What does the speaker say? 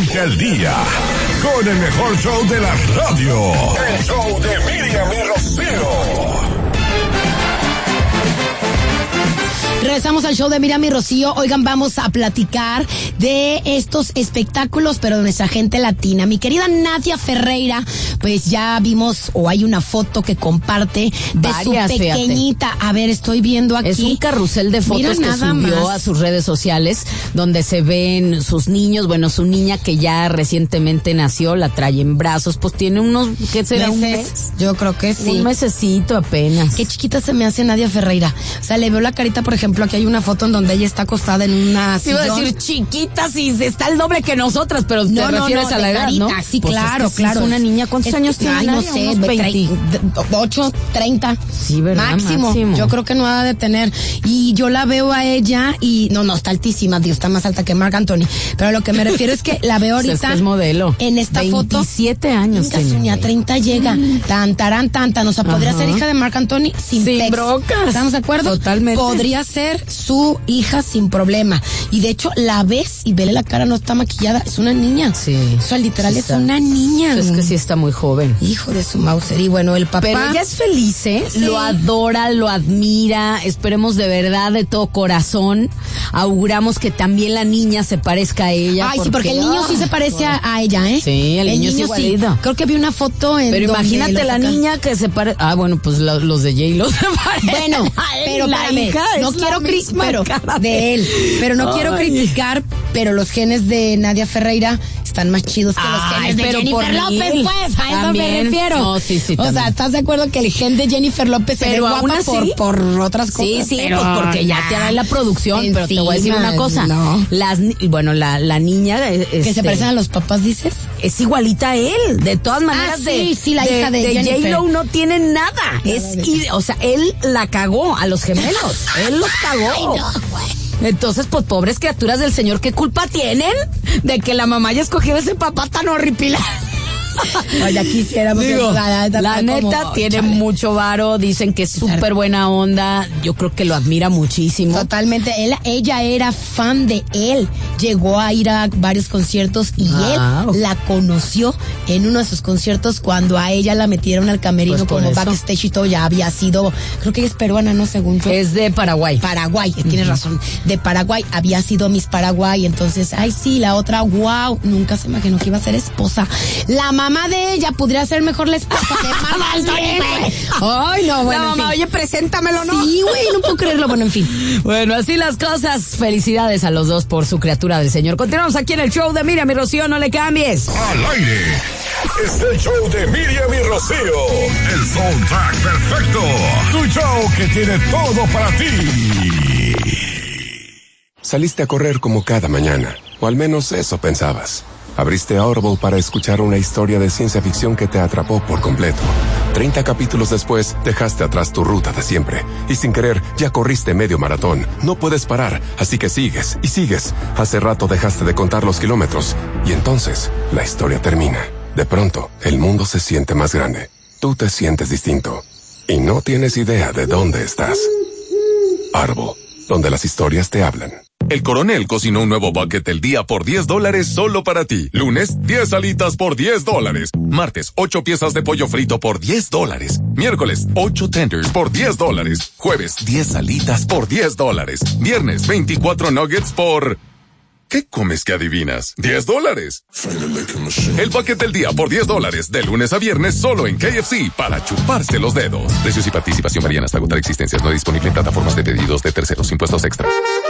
arranca el día con el mejor show de la radio. El show de Miriam y Rocío. Regresamos al show de Miriam y Rocío. Oigan, vamos a platicar de estos espectáculos, pero de nuestra gente latina. Mi querida Nadia Ferreira, pues ya vimos, o hay una foto que comparte de varias, su pequeñita. Fíjate. A ver, estoy viendo aquí. Es un carrusel de fotos que subió a sus redes sociales, donde se ven sus niños, bueno, su niña que ya recientemente nació, la trae en brazos, pues tiene unos, ¿qué será? ¿Un mes? Yo creo que sí. Un mesecito apenas. Qué chiquita se me hace Nadia Ferreira. O sea, le veo la carita, por ejemplo, aquí hay una foto en donde ella está acostada en una sillón. Iba a decir chiquita, si está el doble que nosotras, pero te refieres a la edad, ¿no? Sí, pues claro, es una niña. ¿Cuántos años tiene? Ay, no sé, 8, 30. Sí, ¿verdad? Máximo. Yo creo que no ha de tener. Y yo la veo a ella y no, está altísima, Dios, está más alta que Marc Anthony. Pero a lo que me refiero es que la veo ahorita. Es que es modelo. En esta 27 foto. 27 años. Suña, 30 llega. Tanta. O sea, podría ser hija de Marc Anthony sin brocas. ¿Estamos de acuerdo? Totalmente. Podría ser su hija sin problema. Y de hecho, la ves y vele la cara, no está maquillada. Es una niña. Sí. O sea, literal, es una niña. Es que sí está muy joven. Hijo de su Mauser. Y bueno, el papá. Pero ella es feliz, ¿eh? Sí. Lo adora, lo admira. Esperemos de verdad, de todo corazón. Auguramos que también la niña se parezca a ella. Ay, sí, porque el niño sí se parece a ella, ¿eh? Sí, el niño es igualito. Sí. Creo que vi una foto en. Pero imagínate la niña que se parece. Ah, bueno, pues los de J-Lo se parecen. Bueno, pero la hija no quiero criticar de él. Pero no quiero criticar, pero los genes de Nadia Ferreira están más chidos que los genes de Jennifer López, pues, a eso me refiero. No, sí, o sea, ¿estás de acuerdo que el gen de Jennifer López se ve guapa por otras cosas? Sí, pero pues porque ya te da la producción, pero te voy a decir una cosa. No. La niña que se parecen a los papás, ¿dices? Es igualita a él, de todas maneras. Sí, la hija de Jennifer. J-Lo no tiene nada. O sea, él la cagó a los gemelos. Él los cagó. Ay, no, güey. Entonces, pues, pobres criaturas del señor, ¿qué culpa tienen de que la mamá haya escogido ese papá tan horripilante? Oye, quisiéramos. Digo, la neta tiene mucho varo, dicen que es súper buena onda, yo creo que lo admira muchísimo. Totalmente, ella era fan de él, llegó a ir a varios conciertos y él la conoció en uno de sus conciertos cuando a ella la metieron al camerino pues como backstage y todo, ya había sido, creo que ella es peruana, ¿no? Según yo. Es de Paraguay. Tienes razón, de Paraguay, había sido Miss Paraguay, entonces, ay sí, la otra, wow, nunca se imaginó que iba a ser esposa. La mamá de ella podría ser mejor la esposa de Marc Anthony. Ay, no, bueno. La mamá, oye, preséntamelo, ¿no? Sí, güey, no puedo creerlo. Bueno, en fin. Bueno, así las cosas. Felicidades a los dos por su criatura del Señor. Continuamos aquí en el show de Miriam y Rocío, no le cambies. Al aire. Es el show de Miriam y Rocío. El soundtrack perfecto. Tu show que tiene todo para ti. Saliste a correr como cada mañana, o al menos eso pensabas. Abriste Audible para escuchar una historia de ciencia ficción que te atrapó por completo. 30 capítulos después, dejaste atrás tu ruta de siempre. Y sin querer, ya corriste medio maratón. No puedes parar, así que sigues y sigues. Hace rato dejaste de contar los kilómetros. Y entonces, la historia termina. De pronto, el mundo se siente más grande. Tú te sientes distinto. Y no tienes idea de dónde estás. Audible, donde las historias te hablan. El Coronel cocinó un nuevo bucket del día por $10 solo para ti. Lunes, 10 alitas por $10. Martes, 8 piezas de pollo frito por $10. Miércoles, 8 tenders por $10. Jueves, 10 alitas por $10. Viernes, 24 nuggets por... ¿Qué comes que adivinas? $10. El bucket del día por $10, de lunes a viernes solo en KFC, para chuparse los dedos. Precios y participación varían hasta agotar existencias. No disponible en plataformas de pedidos de terceros. Impuestos extra.